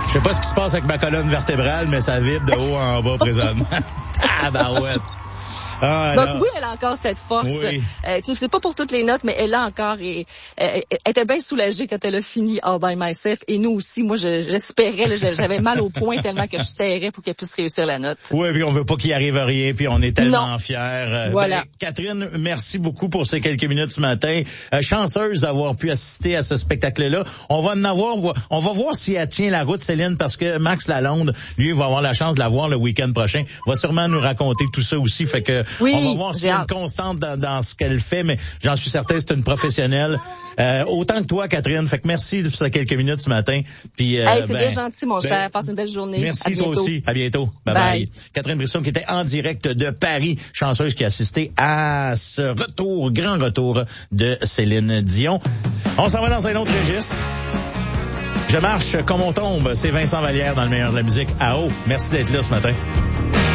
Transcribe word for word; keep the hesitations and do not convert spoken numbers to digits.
Je sais pas ce qui se passe avec ma colonne vertébrale, mais ça vibre de haut en bas présentement. Ah, bah ouais. Ah, Donc alors... oui, elle a encore cette force. Oui. Euh, tu sais, c'est pas pour toutes les notes, mais elle a encore et euh, elle était bien soulagée quand elle a fini All by Myself. Et nous aussi, moi, je, j'espérais, là, j'avais mal au poing tellement que je serrais pour qu'elle puisse réussir la note. Oui, puis on veut pas qu'il arrive rien, puis on est tellement non. fiers. Euh, voilà. Ben, Catherine, merci beaucoup pour ces quelques minutes ce matin. Euh, chanceuse d'avoir pu assister à ce spectacle-là. On va en avoir, on va voir si elle tient la route, Céline, parce que Max Lalonde, lui, va avoir la chance de la voir le week-end prochain. Va sûrement nous raconter tout ça aussi. Fait que oui, on va voir si il y a une constante dans, dans ce qu'elle fait, mais j'en suis certain, c'est une professionnelle. Euh, autant que toi, Catherine. Fait que merci pour ces quelques minutes ce matin. Puis, euh, hey, c'est ben, bien gentil, mon ben, cher. Passe une belle journée. Merci, toi aussi. À bientôt. Bye bye. bye. Catherine Brisson qui était en direct de Paris, chanceuse qui a assisté à ce retour, grand retour de Céline Dion. On s'en va dans un autre registre. Je marche comme on tombe. C'est Vincent Vallière dans le meilleur de la musique à haut. Merci d'être là ce matin.